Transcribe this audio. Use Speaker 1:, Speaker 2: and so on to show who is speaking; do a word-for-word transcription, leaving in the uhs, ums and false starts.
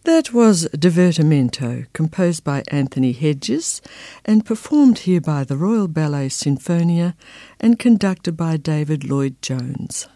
Speaker 1: That was Divertimento, composed by Anthony Hedges and performed here by the Royal Ballet Sinfonia and conducted by David Lloyd-Jones.